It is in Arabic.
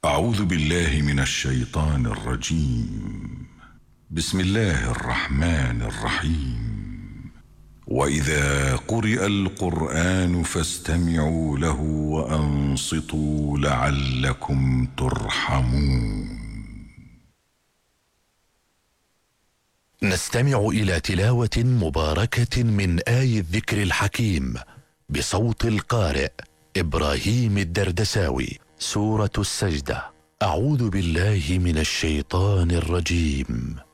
أعوذ بالله من الشيطان الرجيم. بسم الله الرحمن الرحيم. وإذا قرئ القرآن فاستمعوا له وأنصتوا لعلكم ترحمون. نستمع إلى تلاوة مباركة من آي الذكر الحكيم بصوت القارئ إبراهيم الدردساوي. سورة السجدة. أعوذ بالله من الشيطان الرجيم.